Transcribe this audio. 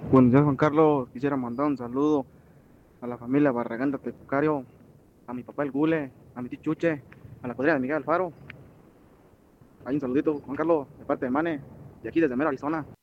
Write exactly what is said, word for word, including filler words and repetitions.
Buenos días, Juan Carlos. Quisiera mandar un saludo a la familia Barragán de Tecucario, a mi papá el Gule, a mi tío Chuche, a la cuadrilla de Miguel Alfaro. Hay un saludito, Juan Carlos, de parte de Mane, de aquí desde Mero, Arizona.